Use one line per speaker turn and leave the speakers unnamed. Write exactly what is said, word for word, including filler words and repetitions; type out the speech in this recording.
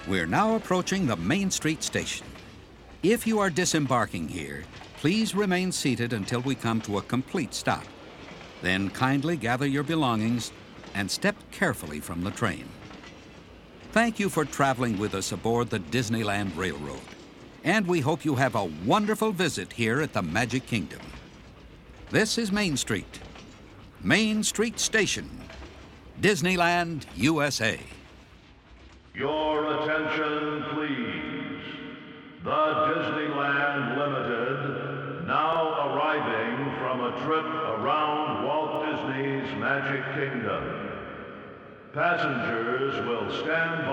We're now approaching the Main Street station. If you are disembarking here, please remain seated until we come to a complete stop. Then kindly gather your belongings and step carefully from the train. Thank you for traveling with us aboard the Disneyland Railroad, and we hope you have a wonderful visit here at the Magic Kingdom. This is Main Street, Main Street Station, Disneyland, U S A.
Your attention, please. The Disneyland Limited, now arriving from a trip around Walt Disney's Magic Kingdom. Passengers will stand by